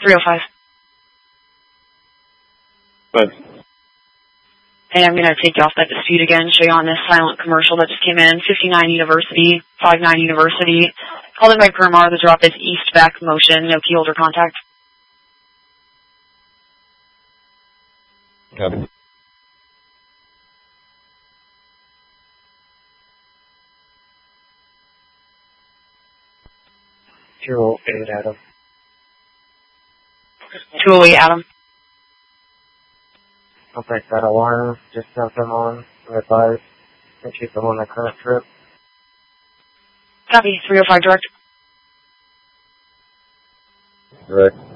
305. But Hey, I'm going to take you off that dispute again, show you on this silent commercial that just came in. 59 University, 59 University. Called in by Permar. The drop is east back motion, no key holder contact. Copy. Zero 8 Adam. 208 Adam. I'll take that alarm, just sent them on, advise, and keep them on the current trip. Copy, 305 direct. Direct.